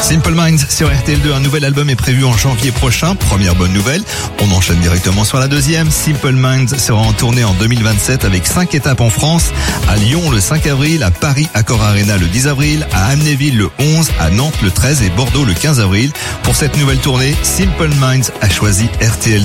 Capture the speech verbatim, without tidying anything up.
Simple Minds sur R T L deux, un nouvel album est prévu en janvier prochain. Première bonne nouvelle, on enchaîne directement sur la deuxième. Simple Minds sera en tournée en deux mille vingt-sept avec cinq étapes en France, à Lyon le cinq avril, à Paris Accor Arena le dix avril, à Amnéville le onze, à Nantes le treize et Bordeaux le quinze avril. Pour cette nouvelle tournée, Simple Minds a choisi R T L deux.